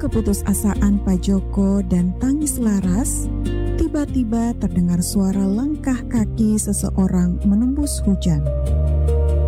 keputusasaan Pak Joko dan tangis laras, tiba-tiba terdengar suara langkah kaki seseorang menembus hujan.